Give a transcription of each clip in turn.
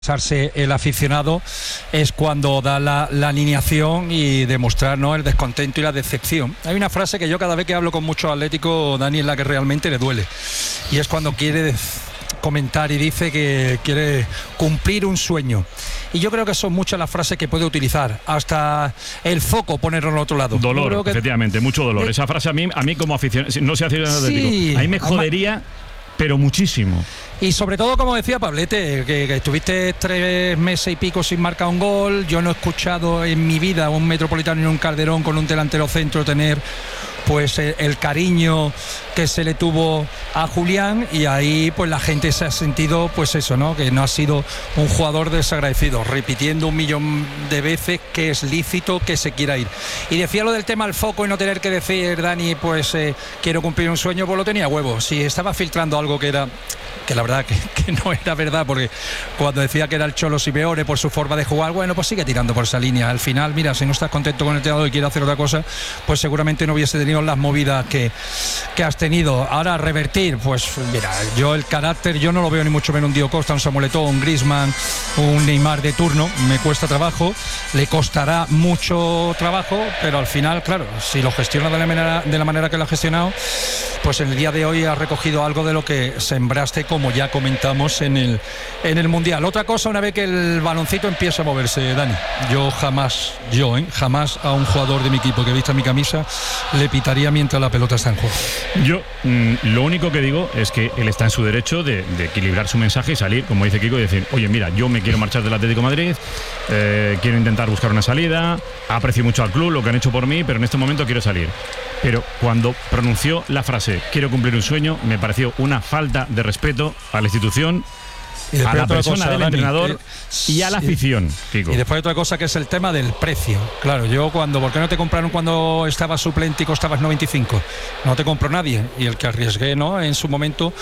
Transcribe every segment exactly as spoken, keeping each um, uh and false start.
el aficionado es cuando da la, la alineación y demostrar, ¿no?, el descontento y la decepción. Hay una frase que yo cada vez que hablo con muchos atléticos, Dani, es la que realmente le duele, y es cuando quiere comentar y dice que quiere cumplir un sueño, y yo creo que son muchas las frases que puede utilizar, hasta el foco ponerlo en otro lado. Dolor, que, efectivamente, mucho dolor. Eh, esa frase a mí, a mí como aficionado, no sé aficionado sí, atlético, a mí me jodería, pero muchísimo. Y sobre todo, como decía Pablete, que, que estuviste tres meses y pico sin marcar un gol. Yo no he escuchado en mi vida un Metropolitano y un Calderón con un delantero centro tener pues el, el cariño que se le tuvo a Julián, y ahí pues la gente se ha sentido pues eso, ¿no?, que no ha sido un jugador desagradecido, repitiendo un millón de veces que es lícito que se quiera ir. Y decía lo del tema al foco y no tener que decir, Dani, pues eh, quiero cumplir un sueño, pues lo tenía huevo. Si estaba filtrando algo que era, que la verdad que, que no era verdad, porque cuando decía que era el Cholo Simeone por su forma de jugar, bueno, pues sigue tirando por esa línea. Al final, mira, si no estás contento con el entrenador y quieres hacer otra cosa, pues seguramente no hubiese tenido las movidas que, que has tenido. Ahora revertir, pues mira, yo el carácter, yo no lo veo ni mucho menos un Diego Costa, un Samuel Eto'o, un Griezmann, un Neymar de turno. Me cuesta trabajo, le costará mucho trabajo, pero al final, claro, si lo gestiona de la manera, de la manera que lo ha gestionado, pues en el día de hoy ha recogido algo de lo que sembraste, como ya comentamos en el, en el Mundial. Otra cosa, una vez que el baloncito empieza a moverse, Dani, yo jamás, yo, ¿eh? jamás a un jugador de mi equipo que vista mi camisa le pitaría mientras la pelota está en juego. Yo mmm, lo único que digo es que él está en su derecho de, de equilibrar su mensaje y salir, como dice Kiko, y decir, oye, mira, yo me quiero marchar del Atlético de Madrid, eh, quiero intentar buscar una salida, aprecio mucho al club, lo que han hecho por mí, pero en este momento quiero salir. Pero cuando pronunció la frase quiero cumplir un sueño, me pareció una falta de respeto a la institución, y a la persona cosa, del Dani, entrenador eh, y a la afición, Kiko. Y después otra cosa, que es el tema del precio. Claro, yo cuando, ¿por qué no te compraron cuando estabas suplente y costabas noventa y cinco? No te compró nadie, y el que arriesgué, ¿no?, en su momento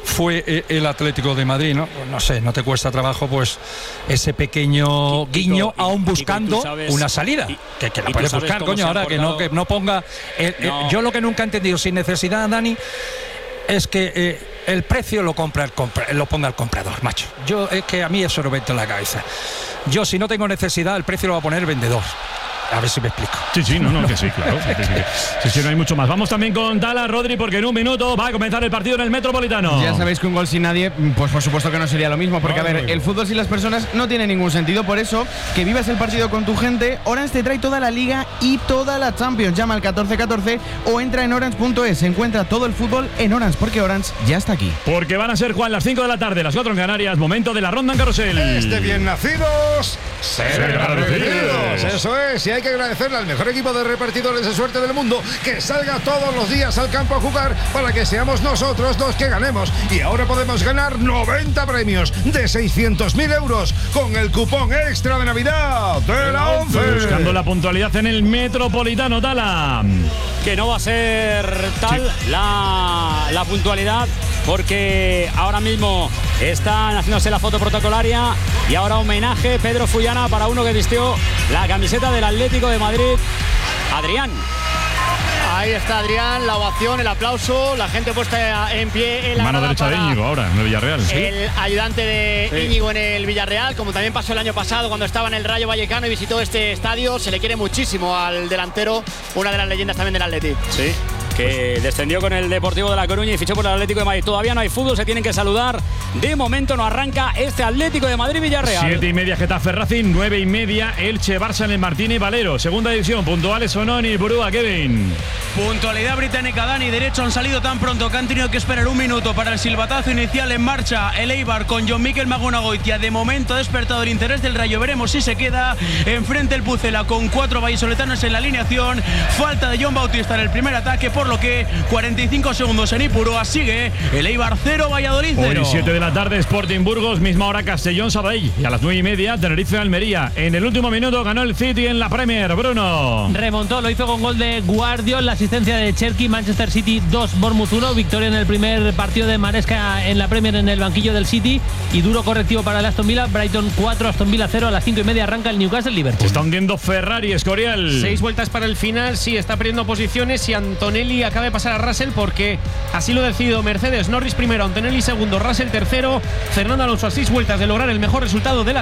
fue el Atlético de Madrid, ¿no? No sé, no te cuesta trabajo pues ese pequeño guiño, Kiko, aún buscando sabes, una salida, y, que, que la puedes buscar, coño, ahora que no, que no ponga el, no. El, yo lo que nunca he entendido sin necesidad, Dani, es que eh, el precio lo compra el compra, lo ponga el comprador, macho. Yo es que a mí eso no me entra en la cabeza. Yo, si no tengo necesidad, el precio lo va a poner el vendedor. A ver si me explico. Sí, sí, no, no, que sí, claro. Sí, sí, sí, sí, no hay mucho más. Vamos también con Tala, Rodri, porque en un minuto va a comenzar el partido en el Metropolitano. Ya sabéis que un gol sin nadie, pues por supuesto que no sería lo mismo, porque, a ver, el fútbol sin las personas no tiene ningún sentido. Por eso, que vivas el partido con tu gente, Orange te trae toda la Liga y toda la Champions. Llama al catorce catorce o entra en orange punto es. Encuentra todo el fútbol en Orange, porque Orange ya está aquí. Porque van a ser, Juan, las cinco de la tarde, las cuatro en Canarias, momento de la ronda en carrusel. Este bien nacidos, ser agradecidos. Eso es, y hay que agradecerle al mejor equipo de repartidores de suerte del mundo, que salga todos los días al campo a jugar para que seamos nosotros los que ganemos. Y ahora podemos ganar noventa premios de seiscientos mil euros con el cupón extra de Navidad de la ONCE. Buscando la puntualidad en el Metropolitano, Tala. Que no va a ser tal sí. la, la puntualidad, porque ahora mismo están haciéndose la foto protocolaria y ahora homenaje Pedro Fullana para uno que vistió la camiseta del Atlético de Madrid, Adrián. Ahí está Adrián, la ovación, el aplauso, la gente puesta en pie en la mano derecha de Íñigo ahora en el Villarreal. El ¿sí? ayudante de sí. Íñigo en el Villarreal, como también pasó el año pasado cuando estaba en el Rayo Vallecano y visitó este estadio. Se le quiere muchísimo al delantero, una de las leyendas también del Atleti. Sí, que descendió con el Deportivo de La Coruña y fichó por el Atlético de Madrid. Todavía no hay fútbol, se tienen que saludar. De momento no arranca este Atlético de Madrid-Villarreal. Siete y media Getafe Racing, nueve y media Elche Barça en el Martínez Valero. Segunda división, puntuales Ononi, Burúa, Kevin. Puntualidad británica, Dani. Derecho, han salido tan pronto que han tenido que esperar un minuto para el silbatazo inicial. En marcha el Eibar con John Mikel Magunagoitia. De momento ha despertado el interés del Rayo. Veremos si se queda. Enfrente el Pucela con cuatro vallisoletanos en la alineación. Falta de John Bautista en el primer ataque, por lo que cuarenta y cinco segundos en Ipurúa. Sigue el Eibar cero, Valladolid cero. Hoy siete de la tarde, Sporting Burgos, misma hora Castellón Sabadell. Y a las nueve y media, Tenerife Almería. En el último minuto ganó el City en la Premier. Bruno. Remontó, lo hizo con gol de Guardiol, la asistencia de Cherki. Manchester City dos, Bournemouth uno. Victoria en el primer partido de Maresca en la Premier en el banquillo del City. Y duro correctivo para el Aston Villa. Brighton cuatro, Aston Villa cero. A las cinco y media arranca el Newcastle Liverpool. Está hundiendo Ferrari, Escorial. Seis vueltas para el final. Sí, está perdiendo posiciones y Antonelli Antonelli acabe de pasar a Russell, porque así lo ha decidido Mercedes. Norris primero, Antonelli segundo, Russell tercero. Fernando Alonso a seis vueltas de lograr el mejor resultado de la